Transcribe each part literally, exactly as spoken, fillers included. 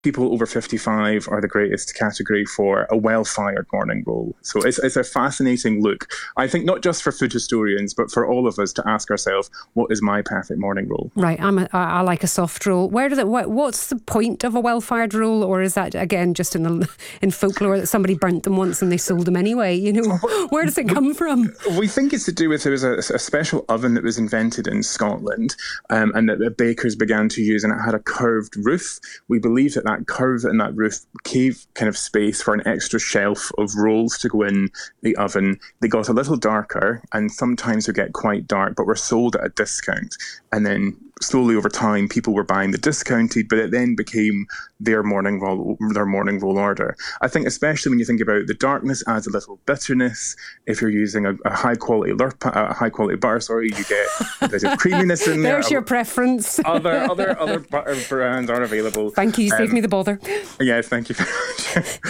people over fifty-five are the greatest category for a well-fired morning roll. So it's, it's a fascinating look, I think, not just for food historians, but for all of us to ask ourselves, what is my perfect morning roll? Right, I'm a, I I like a soft roll. Where does it? What, what's the point of a well-fired roll, or is that again just in the, in folklore that somebody burnt them once and they sold them anyway? You know, where does it come from? We think it's to do with there was a, a special oven that was invented in Scotland, um, and that the bakers began to use, and it had a curved roof. We believe that that curve in that roof gave kind of space for an extra shelf of rolls to go in the oven. They got a little darker, and sometimes would get quite dark, but were sold at a discount. And then slowly over time, people were buying the discounted, but it then became their morning roll, their morning roll order. I think especially when you think about the darkness adds a little bitterness. If you're using a, a high quality lurp, a high quality butter, sorry, you get a bit of creaminess in there. There's your preference. Other other other butter brands are available. Thank you. You saved um, me the bother. Yes, thank you very much.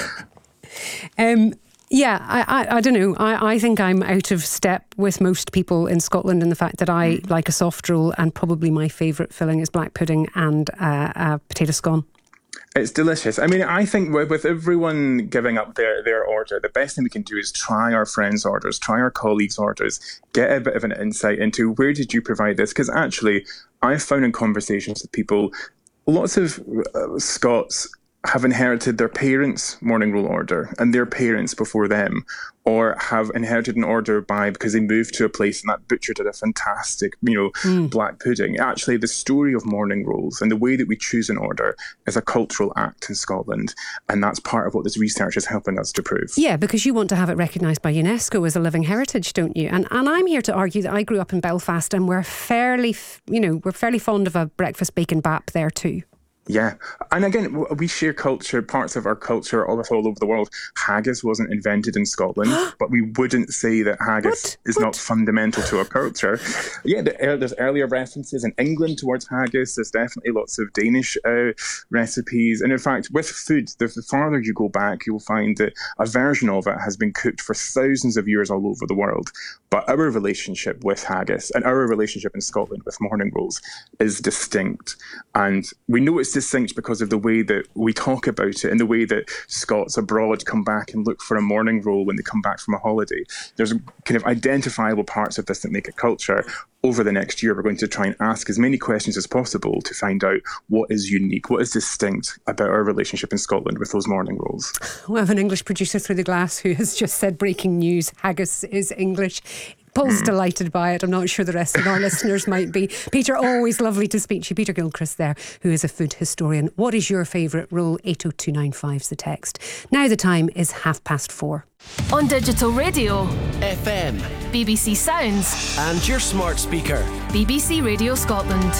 um. Yeah, I, I, I don't know. I, I think I'm out of step with most people in Scotland in the fact that I mm. like a soft roll, and probably my favourite filling is black pudding and uh, a potato scone. It's delicious. I mean, I think with, with everyone giving up their, their order, the best thing we can do is try our friends' orders, try our colleagues' orders, get a bit of an insight into where did you provide this? Because actually, I've found in conversations with people, lots of uh, Scots have inherited their parents' morning roll order and their parents before them, or have inherited an order by because they moved to a place and that butcher did a fantastic, you know, mm. black pudding. Actually, the story of morning rolls and the way that we choose an order is a cultural act in Scotland, and that's part of what this research is helping us to prove. Yeah, because you want to have it recognised by UNESCO as a living heritage, don't you? And and I'm here to argue that I grew up in Belfast, and we're fairly, you know, we're fairly fond of a breakfast bacon bap there too. Yeah. And again, we share culture, parts of our culture all, all over the world. Haggis wasn't invented in Scotland, but we wouldn't say that haggis what? is what? not fundamental to our culture. Yeah, there's earlier references in England towards haggis. There's definitely lots of Danish uh, recipes. And in fact, with food, the farther you go back, you'll find that a version of it has been cooked for thousands of years all over the world. But our relationship with haggis and our relationship in Scotland with morning rolls is distinct. And we know it's distinct because of the way that we talk about it and the way that Scots abroad come back and look for a morning roll when they come back from a holiday. There's kind of identifiable parts of this that make it culture. Over the next year, we're going to try and ask as many questions as possible to find out what is unique, what is distinct about our relationship in Scotland with those morning rolls. We have an English producer through the glass who has just said breaking news, haggis is English. Paul's mm. delighted by it. I'm not sure the rest of our listeners might be. Peter, always lovely to speak to you. Peter Gilchrist there, who is a food historian. What is your favourite roll? eight oh two nine five is the text. Now the time is half past four. On digital radio, F M, B B C Sounds, and your smart speaker, B B C Radio Scotland.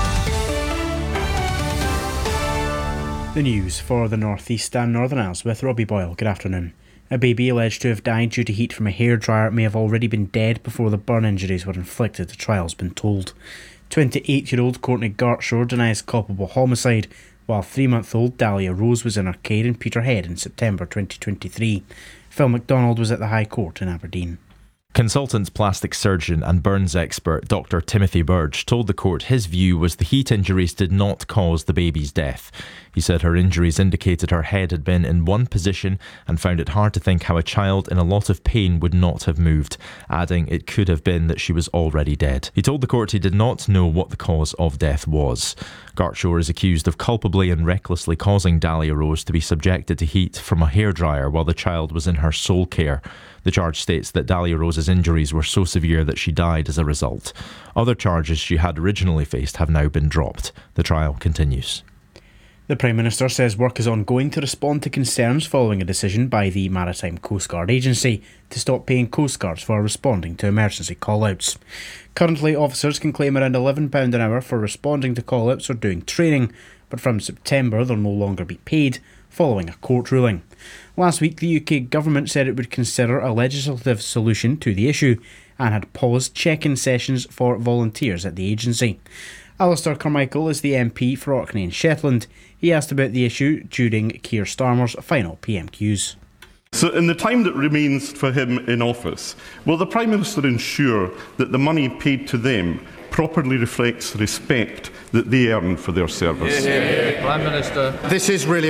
The news for the North East and Northern Isles with Robbie Boyle. Good afternoon. A baby alleged to have died due to heat from a hairdryer may have already been dead before the burn injuries were inflicted, the trial's been told. twenty-eight-year-old Courtney Gartshaw denies culpable homicide, while three-month-old Dahlia Rose was in her care in Peterhead in September twenty twenty-three. Phil MacDonald was at the High Court in Aberdeen. Consultant plastic surgeon and burns expert Doctor Timothy Burge told the court his view was the heat injuries did not cause the baby's death. He said her injuries indicated her head had been in one position and found it hard to think how a child in a lot of pain would not have moved, adding it could have been that she was already dead. He told the court he did not know what the cause of death was. Gartshaw is accused of culpably and recklessly causing Dahlia Rose to be subjected to heat from a hairdryer while the child was in her sole care. The charge states that Dahlia Rose's injuries were so severe that she died as a result. Other charges she had originally faced have now been dropped. The trial continues. The Prime Minister says work is ongoing to respond to concerns following a decision by the Maritime Coast Guard Agency to stop paying Coast Guards for responding to emergency call-outs. Currently, officers can claim around eleven pounds an hour for responding to call-outs or doing training, but from September they'll no longer be paid, following a court ruling. Last week, the U K government said it would consider a legislative solution to the issue and had paused check-in sessions for volunteers at the agency. Alistair Carmichael is the M P for Orkney and Shetland. He asked about the issue during Keir Starmer's final P M Qs. So in the time that remains for him in office, will the Prime Minister ensure that the money paid to them properly reflects the respect that they earn for their service. Prime Minister. This is really